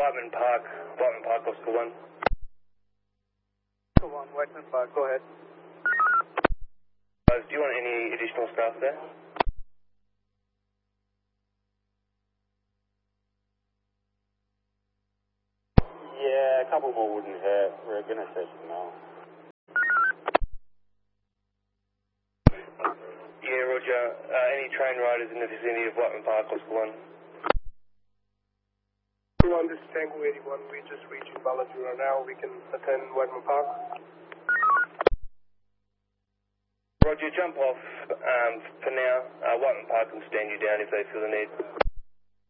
Whiteman Park, Oscar 1. Oscar 1, Whiteman Park, go ahead. Do you want any additional staff there? Yeah, a couple more wouldn't hurt. We're going to search them now. Yeah, roger. Any train riders in the vicinity of Whiteman Park, Oscar 1? This is Tango 81. We're just reaching Balladura now. We can attend Whiteman Park. Roger, jump off for now. Whiteman Park can stand you down if they feel the need.